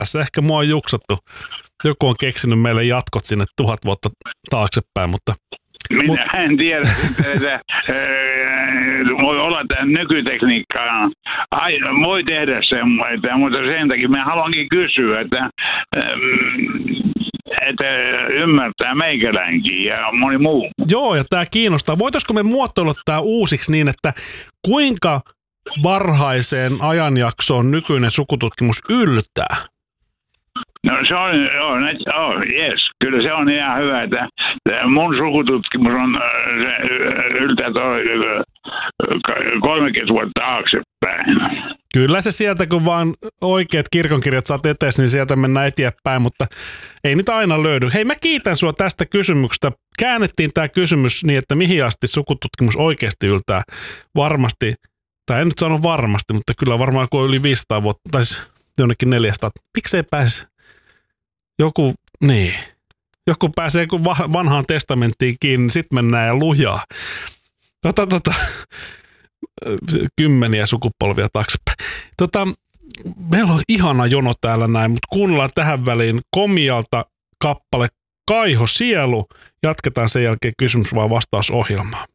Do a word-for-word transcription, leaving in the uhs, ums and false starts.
tässä ehkä mua on juksattu. Joku on keksinyt meille jatkot sinne tuhat vuotta taaksepäin, mutta... Minä Mut... en tiedä, että voi olla tämä nykytekniikka. Ai, voi tehdä semmoista, mutta sen takia minä haluankin kysyä, että, että ymmärtää meikäläinkin ja moni muu. Joo, ja tämä kiinnostaa. Voitaisiko me muotoilla tämä uusiksi niin, että kuinka varhaiseen ajanjaksoon nykyinen sukututkimus yltää? No se on, joo, oh, yes, kyllä se on ihan hyvä, että mun sukututkimus on se yltää kolmekymmentä vuotta taaksepäin. Kyllä se sieltä, kun vaan oikeat kirkonkirjat saat etes, niin sieltä mennään eteenpäin, mutta ei niitä aina löydy. Hei, mä kiitän sua tästä kysymyksestä. Käännettiin tämä kysymys niin, että mihin asti sukututkimus oikeasti yltää varmasti, tai en nyt sano varmasti, mutta kyllä varmaan kun on yli viisisataa vuotta, tai jonnekin neljäsataa. Miksei pääse? Joku, niin, joku pääsee kun vanhaan testamenttiin kiinni, niin sitten mennään ja lujaa. Tota, tota, kymmeniä sukupolvia taaksepäin. Tota, meillä on ihana jono täällä näin, mutta kuunnellaan tähän väliin Komialta kappale Kaiho sielu. Jatketaan sen jälkeen kysymys vaan vastausohjelmaa.